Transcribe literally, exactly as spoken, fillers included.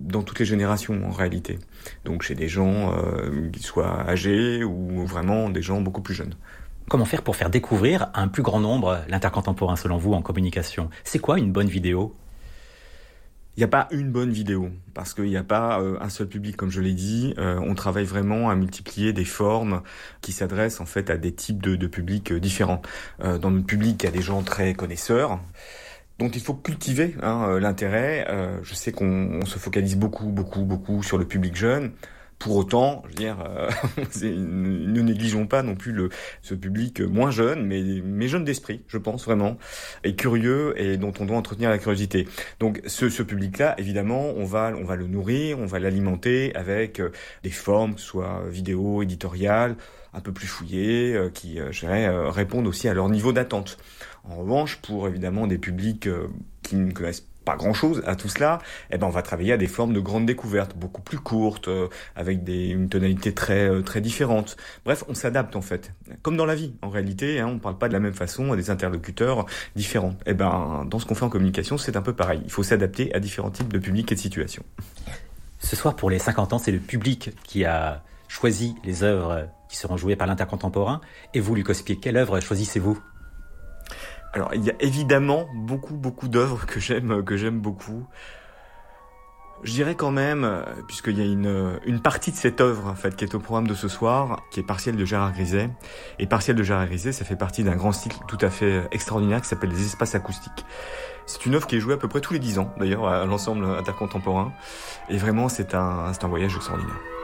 dans toutes les générations en réalité. Donc chez des gens euh, qui soient âgés ou vraiment des gens beaucoup plus jeunes. Comment faire pour faire découvrir à un plus grand nombre l'intercontemporain selon vous en communication ? C'est quoi une bonne vidéo ? Il n'y a pas une bonne vidéo, parce qu'il n'y a pas euh, un seul public, comme je l'ai dit. Euh, on travaille vraiment à multiplier des formes qui s'adressent en fait à des types de, de publics euh, différents. Euh, dans notre public, il y a des gens très connaisseurs, dont il faut cultiver hein, l'intérêt. Euh, je sais qu'on on se focalise beaucoup, beaucoup, beaucoup sur le public jeune. Pour autant, je veux dire, euh, ne négligeons pas non plus le, ce public moins jeune, mais, mais jeune d'esprit, je pense vraiment, et curieux et dont on doit entretenir la curiosité. Donc, ce, ce public-là, évidemment, on va, on va le nourrir, on va l'alimenter avec des formes, que ce soit vidéo, éditoriales, un peu plus fouillées, euh, qui, euh, je dirais, euh, répondent aussi à leur niveau d'attente. En revanche, pour évidemment des publics euh, qui ne connaissent pas grand-chose à tout cela, eh ben on va travailler à des formes de grandes découvertes, beaucoup plus courtes, euh, avec des, une tonalité très euh, très différente. Bref, on s'adapte en fait, comme dans la vie. En réalité, hein, on ne parle pas de la même façon à des interlocuteurs différents. Eh ben, dans ce qu'on fait en communication, c'est un peu pareil. Il faut s'adapter à différents types de publics et de situations. Ce soir, pour les cinquante ans, c'est le public qui a choisi les œuvres qui seront jouées par l'intercontemporain. Et vous, Luc Auspier, quelle œuvre choisissez-vous ? Alors, il y a évidemment beaucoup, beaucoup d'œuvres que j'aime, que j'aime beaucoup. Je dirais quand même, puisqu'il y a une, une partie de cette œuvre, en fait, qui est au programme de ce soir, qui est Partiel de Gérard Griset. Et Partiel de Gérard Griset, ça fait partie d'un grand cycle tout à fait extraordinaire qui s'appelle Les Espaces Acoustiques. C'est une œuvre qui est jouée à peu près tous les dix ans, d'ailleurs, à l'ensemble intercontemporain. Et vraiment, c'est un, c'est un voyage extraordinaire.